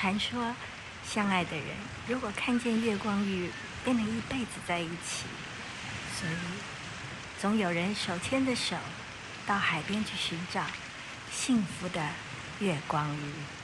传说，相爱的人如果看见月光玉，便能一辈子在一起。所以，总有人手牵着手，到海边去寻找幸福的月光鱼。